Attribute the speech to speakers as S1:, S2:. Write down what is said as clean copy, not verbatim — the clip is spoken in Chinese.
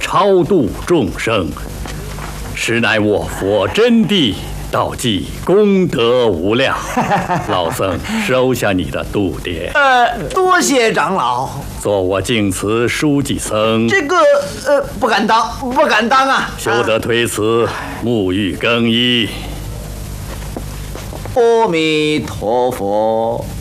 S1: 超度众生，实乃我佛真谛，道济功德无量。老僧收下你的度牒。
S2: 多谢长老。
S1: 做我净慈书记僧，
S2: 这个不敢当，不敢当啊！
S1: 休得推辞，沐浴更衣。
S2: 阿弥陀佛。